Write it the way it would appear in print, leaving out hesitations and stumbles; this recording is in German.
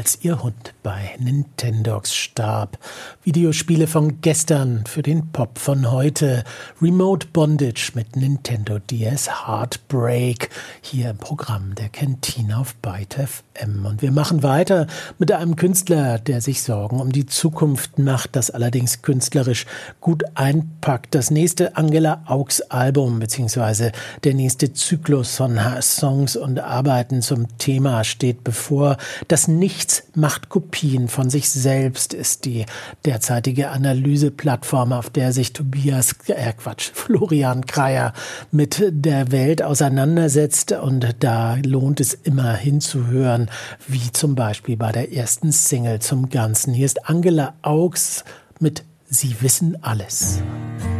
als ihr Hund bei Nintendogs starb. Videospiele von gestern für den Pop von heute. Remote Bondage mit Nintendo DS Heartbreak. Hier im Programm der Cantina auf Byte FM. Und wir machen weiter mit einem Künstler, der sich Sorgen um die Zukunft macht, das allerdings künstlerisch gut einpackt. Das nächste Angela Augs Album bzw. der nächste Zyklus von Songs und Arbeiten zum Thema steht bevor. Das Nichts macht Kopien von sich selbst ist die derzeitige Analyseplattform, auf der sich Florian Kreyer mit der Welt auseinandersetzt. Und da lohnt es immer hinzuhören, wie zum Beispiel bei der ersten Single zum Ganzen. Hier ist Angela Augs mit Sie wissen alles.